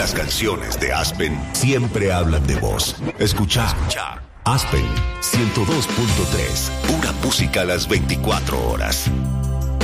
Las canciones de Aspen siempre hablan de vos. Escucha. Aspen 102.3. Pura música a las 24 horas.